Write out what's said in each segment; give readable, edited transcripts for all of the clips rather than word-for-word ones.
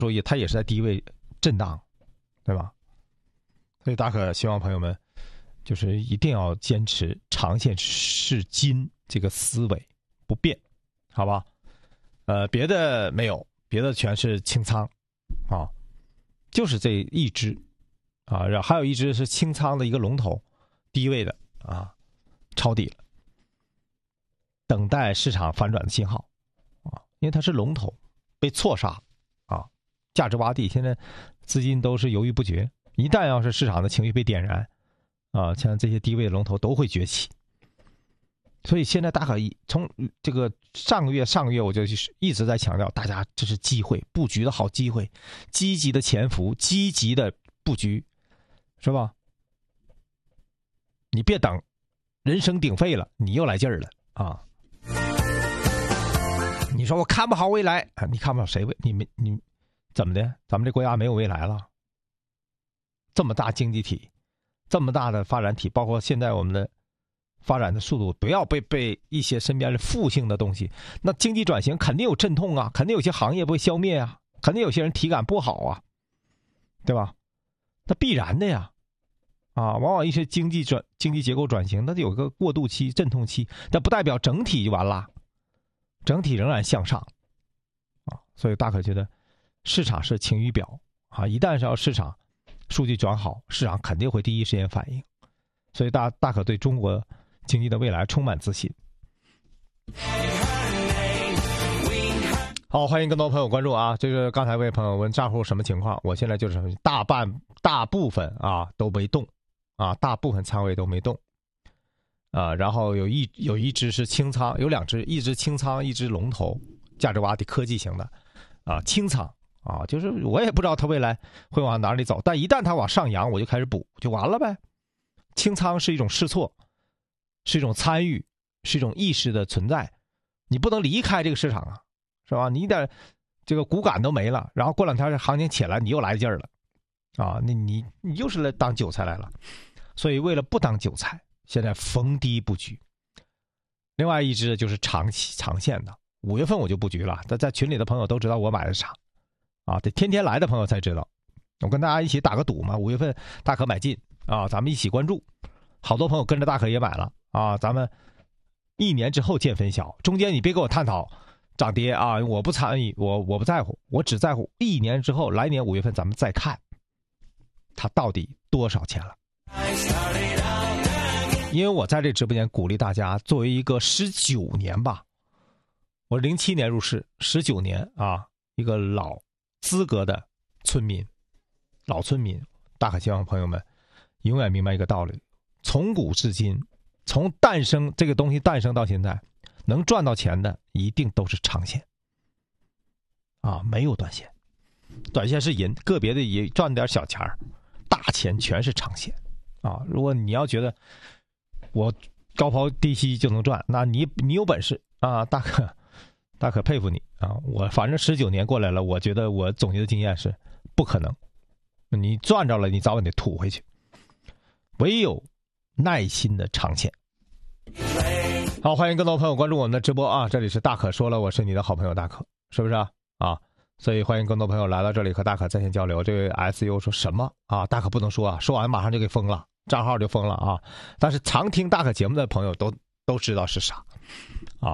注意，它也是在低位震荡，对吧？所以大可希望朋友们就是一定要坚持长线是金这个思维不变，好吧？别的没有，别的全是清仓啊，就是这一只啊，然后还有一只是清仓的一个龙头，低位的啊，抄底了，等待市场反转的信号啊，因为它是龙头被错杀啊，价值洼地，现在资金都是犹豫不决，一旦要是市场的情绪被点燃啊，像这些低位的龙头都会崛起。所以现在大可从这个上个月我就一直在强调，大家这是机会，布局的好机会，积极的潜伏，积极的布局，是吧？你别等人声鼎沸了，你又来劲儿了啊！你说我看不好未来啊？你看不好谁你怎么的？咱们这国家没有未来了？这么大经济体，这么大的发展体，包括现在我们的发展的速度，不要被一些身边的负性的东西。那经济转型肯定有阵痛啊，肯定有些行业不会消灭啊，肯定有些人体感不好啊，对吧？那必然的呀，啊，往往一些经济结构转型，它有个过渡期、阵痛期，但不代表整体就完了，整体仍然向上啊。所以大可觉得市场是晴雨表啊，一旦是要市场数据转好，市场肯定会第一时间反应。所以大可对中国经济的未来充满自信。好，欢迎更多朋友关注啊！这个刚才位朋友问账户什么情况，我现在就是大部分啊都没动啊，大部分仓位都没动啊，然后有一只是清仓，有两只，一只清仓，一只龙头，价值洼地科技型的啊，清仓啊，就是我也不知道它未来会往哪里走，但一旦它往上扬，我就开始补，就完了呗。清仓是一种试错，是一种参与，是一种意识的存在，你不能离开这个市场啊，是吧？你一点这个骨感都没了，然后过两天行情起来，你又来劲儿了啊！你又是来当韭菜来了，所以为了不当韭菜，现在逢低布局。另外一只就是长线的，5月份我就布局了，在群里的朋友都知道我买的啥啊，得天天来的朋友才知道，我跟大家一起打个赌嘛，5月份大可买进啊，咱们一起关注，好多朋友跟着大可也买了啊，咱们1年之后见分晓，中间你别给我探讨涨跌啊，我不参与，我不在乎，我只在乎1年之后，来年5月份咱们再看它到底多少钱了。因为我在这直播间鼓励大家，作为一个19年吧，我07年入市，19年啊，一个老资格的村民，老村民，大可希望朋友们永远明白一个道理，从古至今，从诞生这个东西诞生到现在，能赚到钱的一定都是长线啊，没有短线，短线是银，个别的也赚点小钱儿，大钱全是长线啊。如果你要觉得我高抛低吸就能赚，那你有本事啊，大可佩服你啊！我反正19年过来了，我觉得我总结的经验是不可能，你赚着了，你早晚得吐回去，唯有耐心的长线。好，欢迎更多朋友关注我们的直播啊！这里是大可说了，我是你的好朋友大可，是不是啊？所以欢迎更多朋友来到这里和大可在线交流。这位 SU 说什么啊？大可不能说啊，说完马上就给封了，账号就封了啊！但是常听大可节目的朋友都知道是啥啊，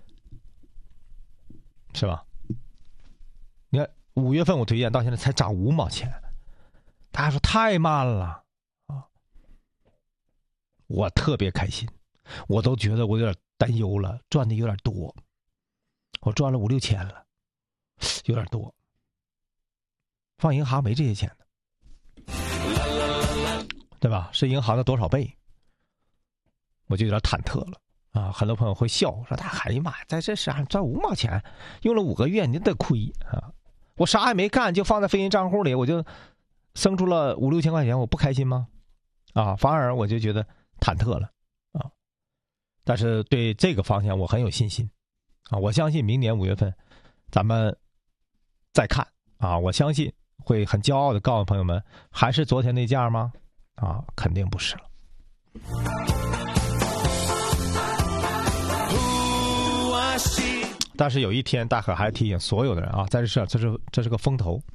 是吧？你看5月份我推荐到现在才涨5毛钱，大家说太慢了啊！我特别开心，我都觉得我有点担忧了，赚的有点多，我赚了5、6千了，有点多。放银行没这些钱的，对吧？是银行的多少倍？我就有点忐忑了啊！很多朋友会笑说：“哎呀妈，在这市场赚5毛钱，用了5个月，你得亏啊！我啥也没干，就放在非银账户里，我就生出了5、6千块钱，我不开心吗？啊，反而我就觉得忐忑了啊！但是对这个方向我很有信心啊！我相信明年5月份咱们再看啊！我相信会很骄傲的告诉朋友们，还是昨天那价吗？啊，肯定不是了。但是有一天，大可还提醒所有的人啊，在这事这是个风投